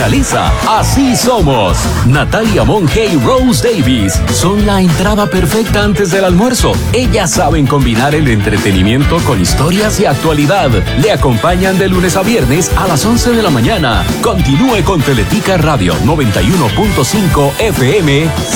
finaliza Así Somos. Natalia Monge y Rose Davies son la entrada perfecta antes del almuerzo. Ellas saben combinar el entretenimiento con historias y actualidad. Le acompañan de lunes a viernes a las 11 de la mañana. Continúe con Teletica Radio 91.5 FM.